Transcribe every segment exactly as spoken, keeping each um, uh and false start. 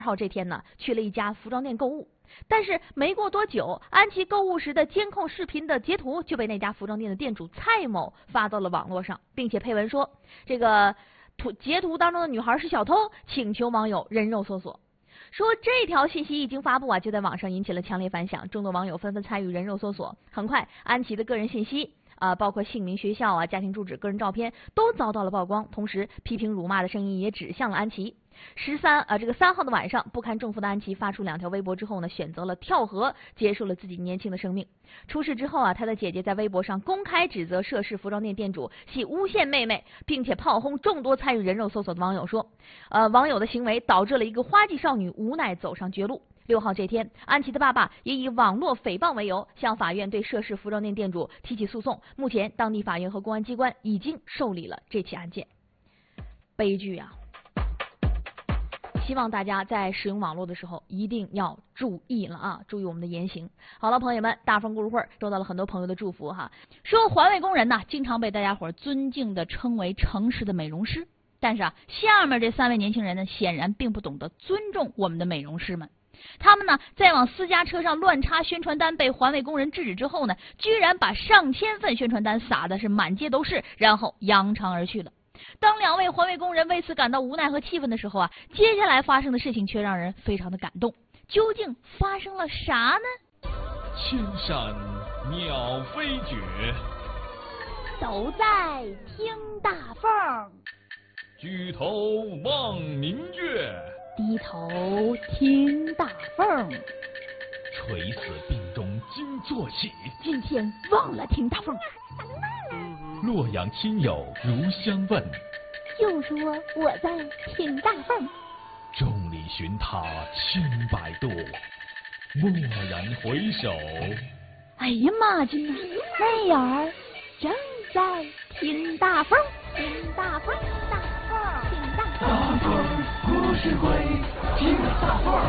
号这天呢，去了一家服装店购物，但是没过多久，安琪购物时的监控视频的截图就被那家服装店的店主蔡某发到了网络上，并且配文说，这个图截图当中的女孩是小偷，请求网友人肉搜索。说这条信息一经发布啊，就在网上引起了强烈反响，众多网友纷纷参与人肉搜索。很快，安琪的个人信息啊、呃，包括姓名、学校啊、家庭住址、个人照片都遭到了曝光，同时批评辱骂的声音也指向了安琪。十三啊，这个三号的晚上，不堪重负的安琪发出两条微博之后呢，选择了跳河，结束了自己年轻的生命。出事之后啊，他的姐姐在微博上公开指责涉事服装店店主系诬陷妹妹，并且炮轰众多参与人肉搜索的网友说，呃，网友的行为导致了一个花季少女无奈走上绝路。六号这天，安琪的爸爸也以网络诽谤为由，向法院对涉事服装店店主提起诉讼。目前，当地法院和公安机关已经受理了这起案件。悲剧啊！希望大家在使用网络的时候一定要注意了啊，注意我们的言行。好了，朋友们，大风故事会收到了很多朋友的祝福哈。说环卫工人呢，经常被大家伙尊敬的称为城市的美容师，但是啊，下面这三位年轻人呢，显然并不懂得尊重我们的美容师们。他们呢，在往私家车上乱插宣传单被环卫工人制止之后呢，居然把上千份宣传单撒的是满街都是，然后扬长而去了。当两位环卫工人为此感到无奈和气愤的时候啊，接下来发生的事情却让人非常的感动。究竟发生了啥呢？ 千山鸟飞绝， 都在听大风。 举头望明月， 低头听大风。 垂死病中惊坐起， 今天忘了听大风。 洛阳亲友如相问， 又说我在听大风。 众里寻他千百度，蓦然回首， 哎呀妈亲呐，那眼儿正在听大风，听大风，大风，听大风。 大风故事会，听大风。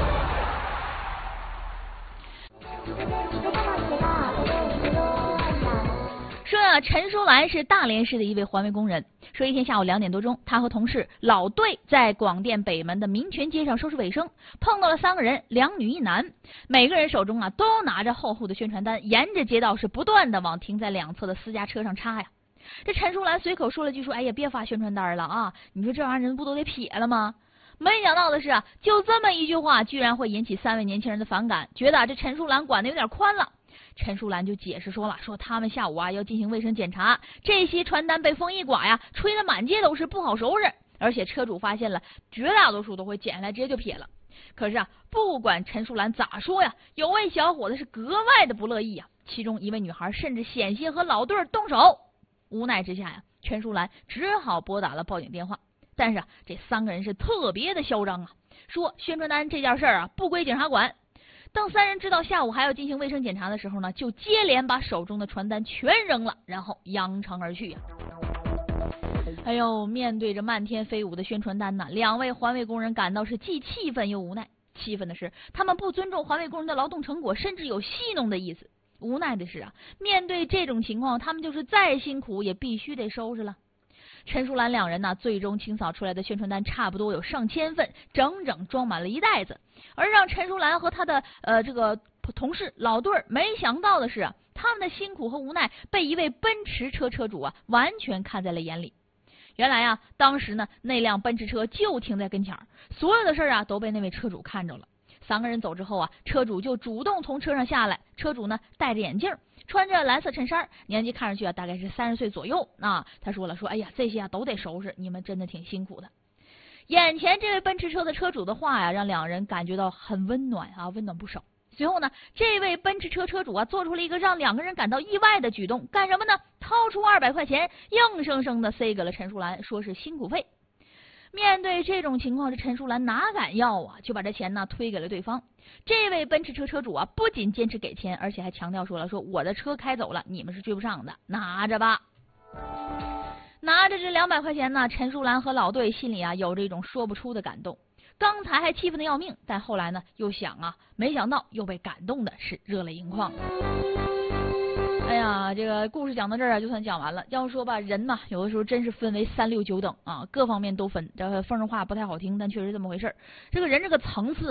说啊，陈淑兰是大连市的一位环卫工人。说一天下午两点多钟，他和同事老队在广电北门的民权街上收拾卫生，碰到了三个人，两女一男，每个人手中啊都拿着厚厚的宣传单，沿着街道是不断的往停在两侧的私家车上插呀。这陈淑兰随口说了句说，哎呀，别发宣传单了啊！你说这玩意儿人不都得撇了吗？没想到的是啊，就这么一句话，居然会引起三位年轻人的反感，觉得、啊、这陈淑兰管的有点宽了。陈淑兰就解释说了，说他们下午啊要进行卫生检查，这些传单被风一刮呀，吹得满街都是，不好收拾。而且车主发现了，绝大多数都会捡下来直接就撇了。可是啊，不管陈淑兰咋说呀，有位小伙子是格外的不乐意啊。其中一位女孩甚至险些和老队动手。无奈之下呀，陈淑兰只好拨打了报警电话。但是啊，这三个人是特别的嚣张啊，说宣传单这件事儿啊不归警察管。当三人知道下午还要进行卫生检查的时候呢，就接连把手中的传单全扔了，然后扬长而去呀、啊。哎呦，面对着漫天飞舞的宣传单呢，两位环卫工人感到是既气愤又无奈。气愤的是，他们不尊重环卫工人的劳动成果，甚至有戏弄的意思。无奈的是啊，面对这种情况，他们就是再辛苦也必须得收拾了。陈淑兰两人呢，最终清扫出来的宣传单差不多有上千份，整整装满了一袋子。而让陈淑兰和他的呃这个同事老队没想到的是、啊，他们的辛苦和无奈被一位奔驰车车主啊完全看在了眼里。原来啊，当时呢那辆奔驰车就停在跟前儿，所有的事啊都被那位车主看着了。三个人走之后啊，车主就主动从车上下来。车主呢戴着眼镜，穿着蓝色衬衫，年纪看上去啊大概是三十岁左右啊。他说了说，哎呀，这些啊都得收拾，你们真的挺辛苦的。眼前这位奔驰车的车主的话呀，让两人感觉到很温暖啊，温暖不少。随后呢，这位奔驰车车主啊做出了一个让两个人感到意外的举动，干什么呢？掏出二百块钱，硬生生的塞给了陈淑兰，说是辛苦费。面对这种情况，这陈淑兰哪敢要啊，就把这钱呢推给了对方。这位奔驰车车主啊，不仅坚持给钱，而且还强调说了，说我的车开走了，你们是追不上的，拿着吧。拿着这两百块钱呢，陈淑兰和老队心里啊有着一种说不出的感动。 刚才还气愤的要命，但后来呢又想啊，没想到又被感动的是热泪盈眶。哎呀，这个故事讲到这儿啊，就算讲完了。要说吧，人嘛，有的时候真是分为三六九等啊，各方面都分。这风凉话不太好听，但确实这么回事儿。这个人这个层次